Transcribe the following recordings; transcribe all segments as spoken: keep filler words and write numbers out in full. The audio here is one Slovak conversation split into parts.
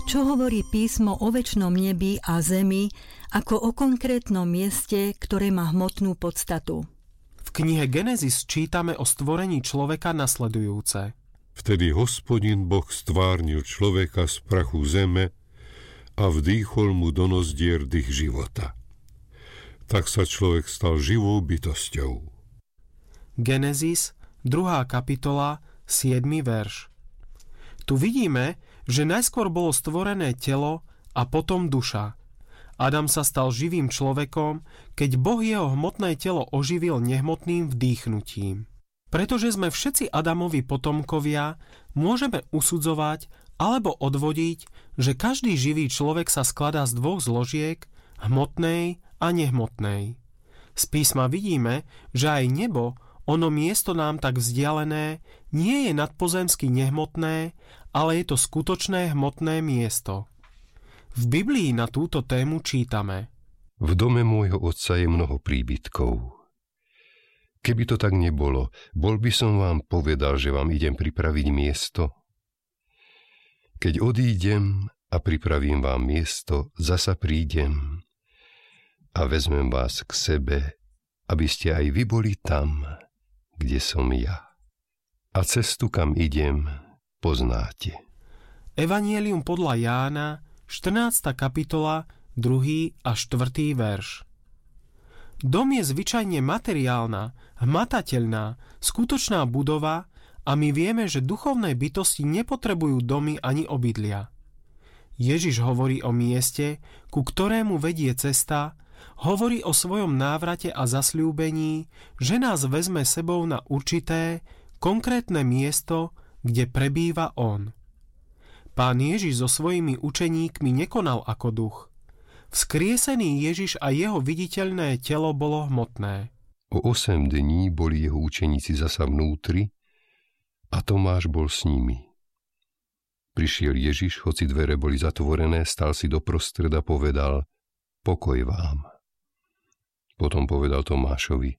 Čo hovorí písmo o večnom nebi a zemi ako o konkrétnom mieste, ktoré má hmotnú podstatu? V knihe Genesis čítame o stvorení človeka nasledujúce. Vtedy Hospodin Boh stvárnil človeka z prachu zeme a vdýchol mu do nozdier dých života. Tak sa človek stal živou bytosťou. Genesis, druhá kapitola, siedmy verš. Tu vidíme, že najskôr bolo stvorené telo a potom duša. Adam sa stal živým človekom, keď Boh jeho hmotné telo oživil nehmotným vdýchnutím. Pretože sme všetci Adamovi potomkovia, môžeme usudzovať alebo odvodiť, že každý živý človek sa skladá z dvoch zložiek, hmotnej a nehmotnej. Z písma vidíme, že aj nebo, ono miesto nám tak vzdialené, nie je nadpozemsky nehmotné, ale je to skutočné hmotné miesto. V Biblii na túto tému čítame: V dome môjho otca je mnoho príbytkov. Keby to tak nebolo, bol by som vám povedal, že vám idem pripraviť miesto. Keď odídem a pripravím vám miesto, zasa prídem a vezmem vás k sebe, aby ste aj vy boli tam, kde som ja. A cestu, kam idem, poznáte. Evanjelium podľa Jána, štrnásta kapitola, druhý a štvrtý verš. Dom je zvyčajne materiálna, hmatateľná, skutočná budova a my vieme, že duchovné bytosti nepotrebujú domy ani obydlia. Ježiš hovorí o mieste, ku ktorému vedie cesta, hovorí o svojom návrate a zasľúbení, že nás vezme sebou na určité, konkrétne miesto, kde prebýva on. Pán Ježiš so svojimi učeníkmi nekonal ako duch. Vzkriesený Ježiš a jeho viditeľné telo bolo hmotné. O osem dní boli jeho učeníci zasa vnútri a Tomáš bol s nimi. Prišiel Ježiš, hoci dvere boli zatvorené, stal si doprostred a povedal: Pokoj vám. Potom povedal Tomášovi: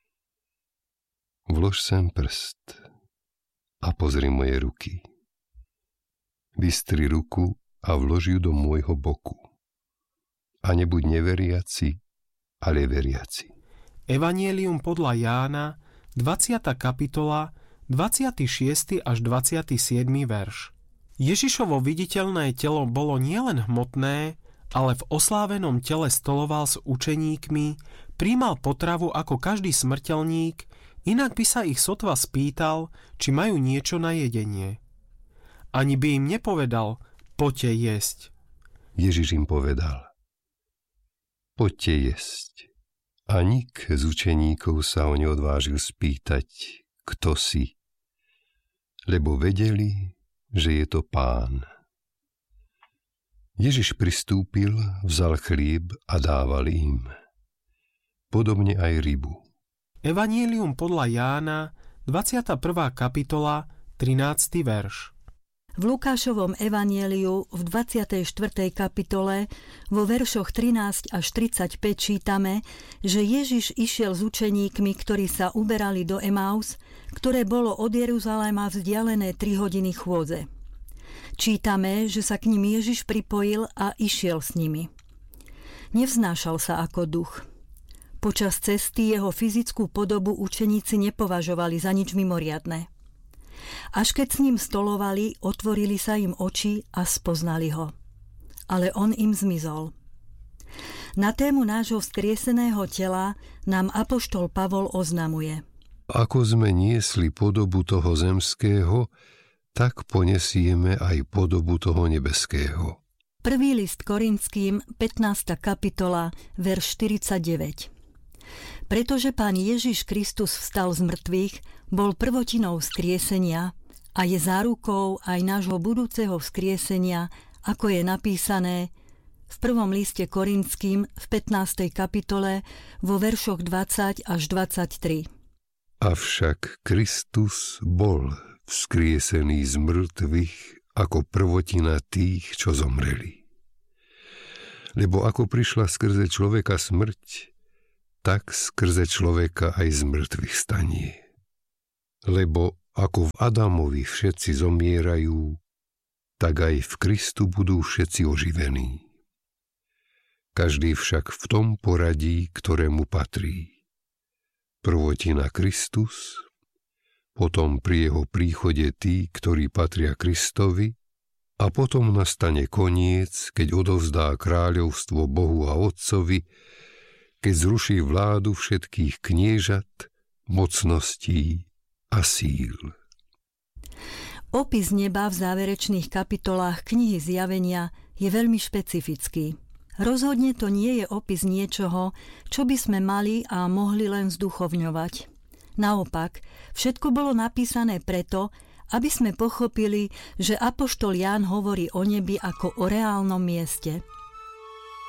Vlož sem prst a pozri moje ruky. Vystri ruku a vlož ju do môjho boku. A nebuď neveriaci, ale veriaci. Evanjelium podľa Jána, dvadsiata kapitola, dvadsiaty šiesty až dvadsiaty siedmy verš. Ježišovo viditeľné telo bolo nielen hmotné, ale v oslávenom tele stoloval s učeníkmi, prijímal potravu ako každý smrteľník, inak by sa ich sotva spýtal, či majú niečo na jedenie. Ani by im nepovedal: poďte jesť. Ježiš im povedal: Poďte jesť. A nik z učeníkov sa ho neodvážil spýtať, kto si, lebo vedeli, že je to Pán. Ježiš pristúpil, vzal chlieb a dával im. Podobne aj rybu. Evanjelium podľa Jána, dvadsiata prvá kapitola, trinásty verš. V Lukášovom evanjeliu v dvadsiatej štvrtej kapitole vo veršoch trinásť až tridsaťpäť čítame, že Ježiš išiel s učeníkmi, ktorí sa uberali do Emaus, ktoré bolo od Jeruzaléma vzdialené tri hodiny chôdze. Čítame, že sa k nim Ježiš pripojil a išiel s nimi. Nevznášal sa ako duch. Počas cesty jeho fyzickú podobu učeníci nepovažovali za nič mimoriadne. Až keď s ním stolovali, otvorili sa im oči a spoznali ho. Ale on im zmizol. Na tému nášho vzkrieseného tela nám apoštol Pavol oznamuje: Ako sme niesli podobu toho zemského, tak ponesieme aj podobu toho nebeského. Prvý list Korinským, pätnásta kapitola, verš štyridsaťdeväť. Pretože Pán Ježiš Kristus vstal z mŕtvych, bol prvotinou vzkriesenia a je zárukou aj nášho budúceho vzkriesenia, ako je napísané v prvom liste Korinským v pätnástej kapitole vo veršoch dvadsať až dvadsaťtri. Avšak Kristus bol vzkriesený z mŕtvych ako prvotina tých, čo zomreli. Lebo ako prišla skrze človeka smrť, tak skrze človeka aj z mŕtvych stanie. Lebo ako v Adamovi všetci zomierajú, tak aj v Kristu budú všetci oživení. Každý však v tom poradí, ktorému patrí. Prvotina Kristus, potom pri jeho príchode tí, ktorí patria Kristovi, a potom nastane koniec, keď odovzdá kráľovstvo Bohu a Otcovi, keď zruší vládu všetkých kniežat, mocností a síl. Opis neba v záverečných kapitolách knihy Zjavenia je veľmi špecifický. Rozhodne to nie je opis niečoho, čo by sme mali a mohli len zduchovňovať. Naopak, všetko bolo napísané preto, aby sme pochopili, že apoštol Ján hovorí o nebi ako o reálnom mieste.